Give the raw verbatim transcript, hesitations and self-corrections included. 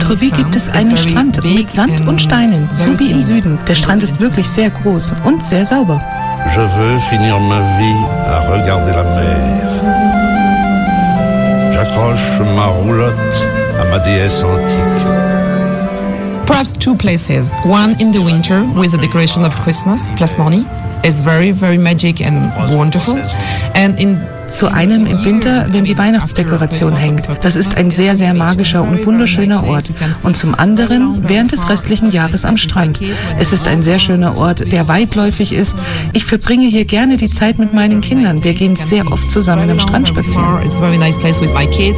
Saint-Tropez gibt es einen Strand mit Sand und Steinen, so wie im Süden. Der Strand ist wirklich sehr groß und sehr sauber. Je veux finir ma vie à regarder la mer. J'accroche ma roulotte à ma déesse antique. Perhaps two places. One in the winter with the decoration of Christmas, Place Morny, is very, very magic and wonderful. And in Zu einem im Winter, wenn die Weihnachtsdekoration hängt. Das ist ein sehr, sehr magischer und wunderschöner Ort. Und zum anderen während des restlichen Jahres am Strand. Es ist ein sehr schöner Ort, der weitläufig ist. Ich verbringe hier gerne die Zeit mit meinen Kindern. Wir gehen sehr oft zusammen am Strand spazieren.